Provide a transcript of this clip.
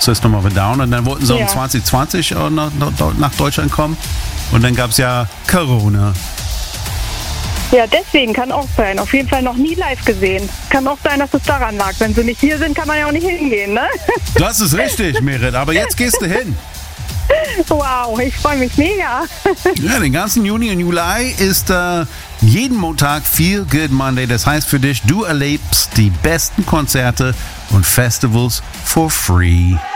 System of a Down. Und dann wollten sie Ja. um 2020 nach Deutschland kommen. Und dann gab es ja Corona. Ja, deswegen kann auch sein. Auf jeden Fall noch nie live gesehen. Kann auch sein, dass es daran lag. Wenn sie nicht hier sind, kann man ja auch nicht hingehen, ne? Das ist richtig, Merit. Aber jetzt gehst du hin. Wow, ich freue mich mega. Ja, den ganzen Juni und Juli ist jeden Montag Feel Good Monday. Das heißt für dich, du erlebst die besten Konzerte und Festivals for free.